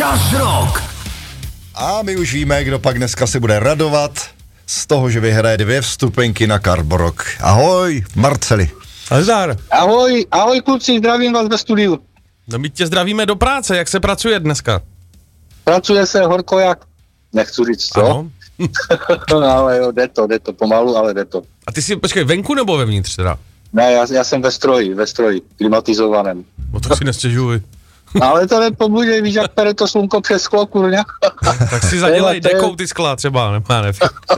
Čas Rock. A my už víme, kdo pak dneska se bude radovat z toho, že vyhraje 2 vstupenky na Carborok. Ahoj, Marceli. Nazdar. Ahoj kluci, zdravím vás ve studiu. No my tě zdravíme do práce, jak se pracuje dneska? Pracuje se horko jak, nechci říct co, Ano. ale jo, jde to, pomalu, ale jde to. A ty jsi, počkej, venku nebo vevnitř teda? Ne, já jsem ve stroji, klimatizovaném. No to si nestěžuj. Ale to nepomůže, víš, jak pere to slunko přes sklo, kurňa. Tak si zadělej dekou ty skla třeba, nevím.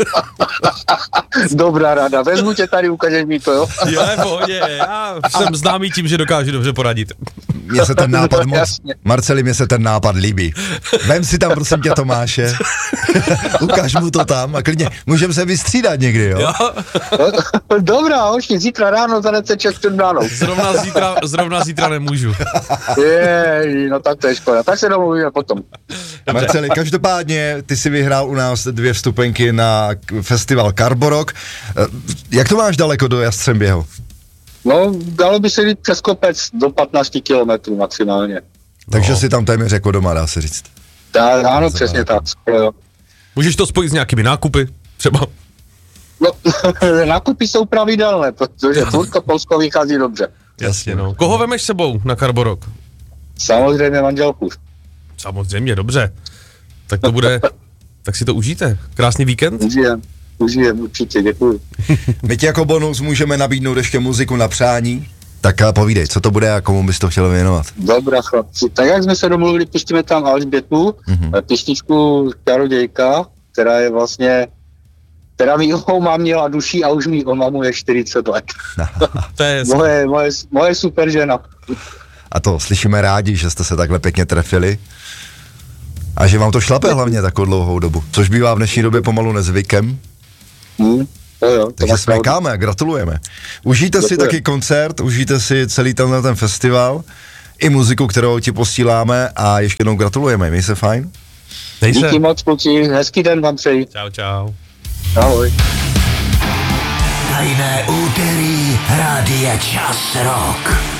Dobrá rada, vezmu tě tady, ukážeš mi to, jo? Jo, pohodě, já jsem známý tím, že dokážu dobře poradit. Mně se ten nápad moc, Jasně. Marceli, mně se ten nápad líbí. Vem si tam, prosím tě, Tomáše. Ukaž mu to tam a klidně, můžeme se vystřídat někdy, jo? Dobrá, hoši, zítra ráno zanece ček před ráno. Zrovna zítra nemůžu. No tak to je škoda, tak se domluvíme potom. Marceli, každopádně ty si vyhrál u nás 2 vstupenky na festival Carborok. Jak to máš daleko do Jastřemběho? No, dalo by se jít přes kopec do 15 kilometrů maximálně. Takže si tam téměř jako doma, dá se říct. Tak, ano, přesně tak, jo. Můžeš to spojit s nějakými nákupy, třeba? No, nákupy jsou pravidelné, protože Turko, Polsko vychází dobře. Jasně, no. Koho vemeš sebou na Carborok? Samozřejmě manželku. Samozřejmě, dobře. Tak to bude, tak si to užijte. Krásný víkend? Užijem, určitě, děkuji. My ti jako bonus můžeme nabídnout ještě muziku na přání. Tak povídej, co to bude a komu bys to chtěl věnovat? Dobrá, chlapci. Tak jak jsme se domluvili, pustíme tam Alžbětu, písničku Čarodějka, která je vlastně, která mi omamila duší a už mi omamuje 40 let. To je moje super žena. A to slyšíme rádi, že jste se takhle pěkně trefili. A že vám to šlape hlavně takovou dlouhou dobu, což bývá v dnešní době pomalu nezvykem. To jo, takže směkáme a gratulujeme. Užijte si taky koncert, užijte si celý ten festival, i muziku, kterou ti posíláme a ještě jednou gratulujeme. Měj se fajn. Díky moc, kluci, hezký den vám přeji. Čau. Ahoj. Tajné úterý Rádia Čas Rock.